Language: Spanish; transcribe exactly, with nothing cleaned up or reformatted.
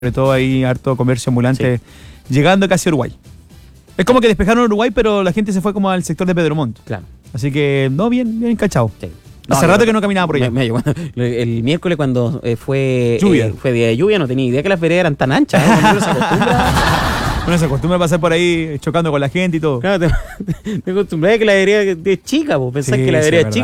sobre todo ahí harto comercio ambulante, Sí. llegando casi a Uruguay. Es como que despejaron Uruguay, pero la gente se fue como al sector de Pedro Montt. Claro. Así que, no, bien, bien encachado. Sí. Hace No, rato no, que no caminaba por allá. Me- me- bueno, el miércoles cuando eh, fue Lluvia. eh, fue día de lluvia, no tenía idea que las veredas eran tan anchas. ¿eh? Uno se acostumbra. Uno se acostumbra a pasar por ahí chocando con la gente y todo. Claro, te, te acostumbré a que la vereda es chica, pues, pensás Sí, que la sí, vereda es es chica.